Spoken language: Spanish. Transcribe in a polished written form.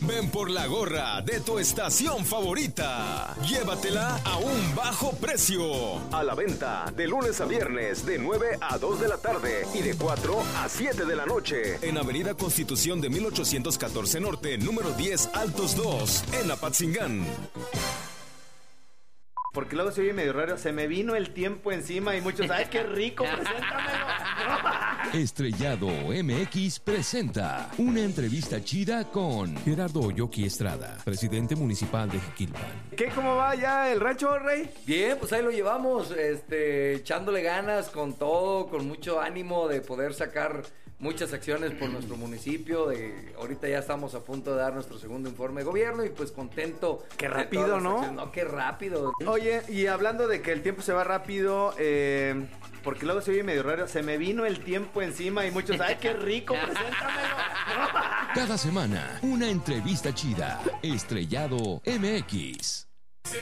Ven por la gorra de tu estación favorita. Llévatela a un bajo precio. A la venta de lunes a viernes de 9 a 2 de la tarde y de 4 a 7 de la noche. En Avenida Constitución de 1814 Norte, número 10, Altos 2, en Apatzingán. Porque luego se oye medio raro, se me vino el tiempo encima y muchos, ¡ay, qué rico! ¡Preséntamelo! Estrellado MX presenta una entrevista chida con Gerardo Oyoki Estrada, presidente municipal de Jiquilpan. ¿Qué? ¿Cómo va ya el rancho, Rey? Bien, pues ahí lo llevamos, echándole ganas con todo, con mucho ánimo de poder sacar muchas acciones por nuestro municipio. Ahorita ya estamos a punto de dar nuestro segundo informe de gobierno y pues contento. Qué rápido, ¿no? No, qué rápido. Oye, y hablando de que el tiempo se va rápido, porque luego se oye medio raro, se me vino el tiempo encima y muchos, ¡ay, qué rico! ¡Preséntamelo! Cada semana, una entrevista chida. Estrellado MX.